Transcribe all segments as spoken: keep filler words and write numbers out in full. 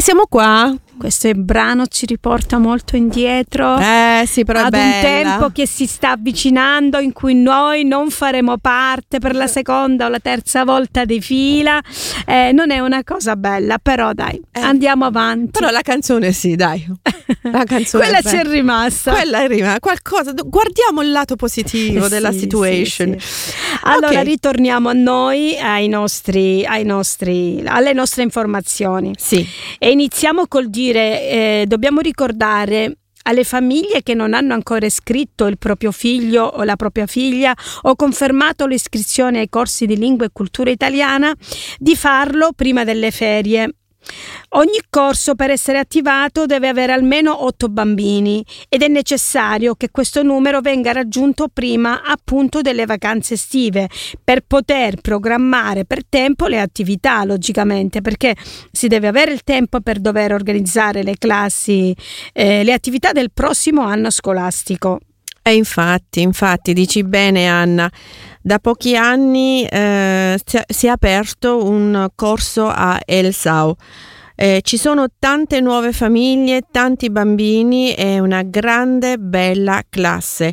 siamo qua. Questo brano ci riporta molto indietro, eh, sì, però ad è un bella. tempo che si sta avvicinando, in cui noi non faremo parte per la seconda o la terza volta di fila. Eh, non è una cosa bella, però dai, eh. andiamo avanti. Però la canzone sì, dai. La canzone quella ci è rimasta. Quella è rimasta. Qualcosa. Guardiamo il lato positivo della sì, situation. Sì, sì. Allora okay. ritorniamo a noi, ai nostri, ai nostri, alle nostre informazioni. Sì. E iniziamo col dire, eh, dobbiamo ricordare alle famiglie che non hanno ancora iscritto il proprio figlio o la propria figlia o confermato l'iscrizione ai corsi di lingua e cultura italiana di farlo prima delle ferie. Ogni corso, per essere attivato, deve avere almeno otto bambini ed è necessario che questo numero venga raggiunto prima appunto delle vacanze estive per poter programmare per tempo le attività, logicamente, perché si deve avere il tempo per dover organizzare le classi, eh, le attività del prossimo anno scolastico. E infatti, infatti, dici bene Anna, da pochi anni eh, si è aperto un corso a El Sau. Eh, ci sono tante nuove famiglie, tanti bambini e una grande bella classe,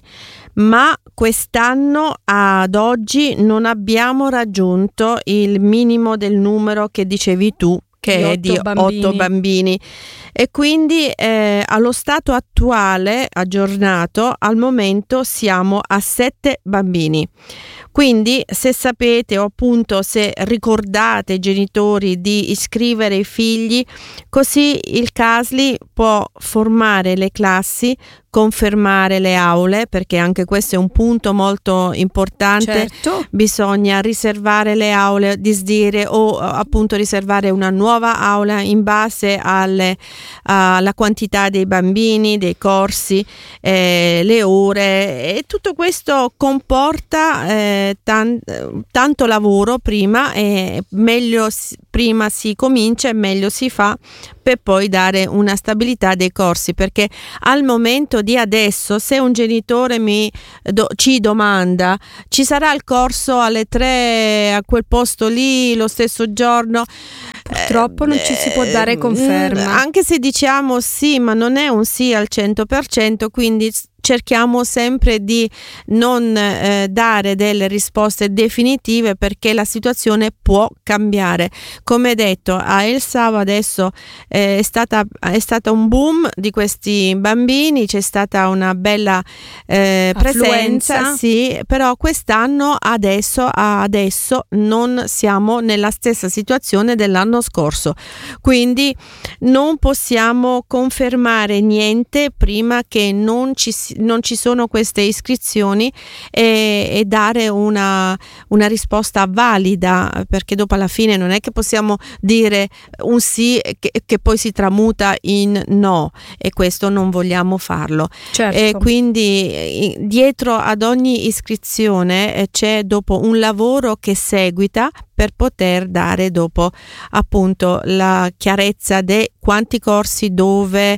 ma quest'anno ad oggi non abbiamo raggiunto il minimo del numero che dicevi tu, che di è di otto bambini, e quindi eh, allo stato attuale aggiornato al momento siamo a sette bambini. Quindi se sapete o appunto se ricordate, genitori, di iscrivere i figli, così il C A S L I può formare le classi, confermare le aule, perché anche questo è un punto molto importante. Certo. Bisogna riservare le aule, disdire o appunto riservare una nuova aula in base alle, alla quantità dei bambini, dei corsi, eh, le ore, e tutto questo comporta eh, tan- tanto lavoro prima, e meglio prima si comincia e meglio si fa per poi dare una stabilità dei corsi, perché al momento di adesso, se un genitore mi do, ci domanda ci sarà il corso alle tre a quel posto lì lo stesso giorno, purtroppo eh, non ci si può dare conferma, anche se diciamo sì, ma non è un sì al cento per cento, quindi cerchiamo sempre di non eh, dare delle risposte definitive, perché la situazione può cambiare. Come detto, a El Sau adesso eh, è stata è stata un boom di questi bambini, c'è stata una bella eh, presenza, sì, però quest'anno adesso adesso non siamo nella stessa situazione dell'anno scorso, quindi non possiamo confermare niente prima che non ci non ci sono queste iscrizioni e, e dare una, una risposta valida, perché dopo alla fine non è che possiamo dire un sì che, che poi si tramuta in no, e questo non vogliamo farlo. Certo. E quindi dietro ad ogni iscrizione c'è dopo un lavoro che seguita per poter dare dopo appunto la chiarezza di quanti corsi, dove,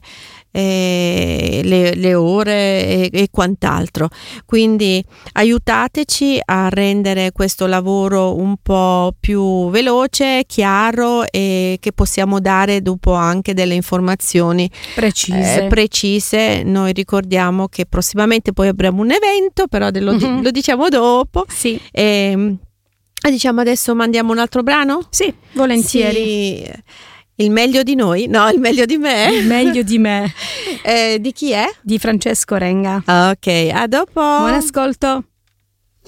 eh, le, le ore e, e quant'altro. Quindi aiutateci a rendere questo lavoro un po' più veloce, chiaro, e che possiamo dare dopo anche delle informazioni precise. Eh, precise. Noi ricordiamo che prossimamente poi avremo un evento, però lo, mm-hmm. lo diciamo dopo. Sì. E, diciamo adesso mandiamo un altro brano? Sì, volentieri. Sì. Il meglio di noi? No, il meglio di me. Il meglio di me. eh, di chi è? Di Francesco Renga. Ok, a dopo. Buon ascolto.